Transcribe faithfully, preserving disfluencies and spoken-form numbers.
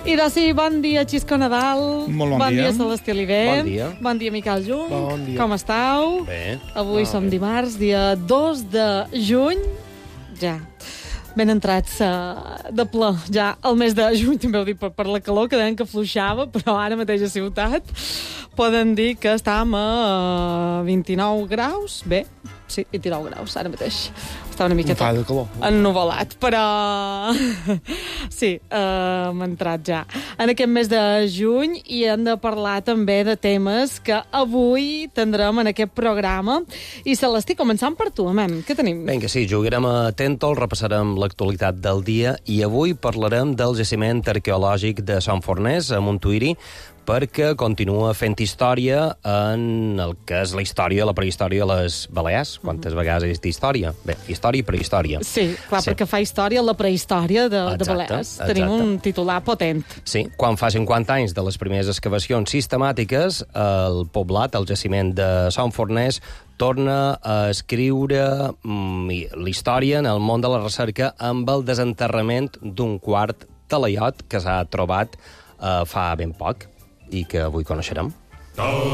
I doncs sí, bon dia, Xisco Nadal. Molt bon bon dia. dia, Celestí Oliver. Bon dia. Bon dia, Miquel Jung. Bon dia. Com estàu? Bé. Avui Ah, som bé. dimarts, dia dos de juny. Ja, ben entrats uh, de ple. Ja el mes de juny, també ho dic per, per la calor, que deien que fluixava, però ara mateix a Ciutat poden dir que estàvem a uh, vint-i-nou graus. Bé, sí, vint-i-nou graus, ara mateix. Està una miqueta Fa de calor. ennuvolat, però sí, uh, hem entrat ja en aquest mes de juny i hem de parlar també de temes que avui tindrem en aquest programa. I Celestí, començant per tu, amem, què tenim? Vinga, sí, jugarem a Tentol, repassarem l'actualitat del dia i avui parlarem del jaciment arqueològic de Sant Forners, a Montuïri, perquè continua fent història en el que és la història, la prehistòria de les Balears. Quantes mm -hmm. vegades és d'història? Bé, història i prehistòria. Sí, clar, Sí. perquè fa història la prehistòria de, Exacte, de Balears. exacte. Tenim un titular potent. Sí, quan fa cinquanta anys de les primeres excavacions sistemàtiques, el poblat, el jaciment de Sant Forners, torna a escriure mm, la història en el món de la recerca amb el desenterrament d'un quart talaiot que s'ha trobat eh, fa ben poc i que avui coneixerem.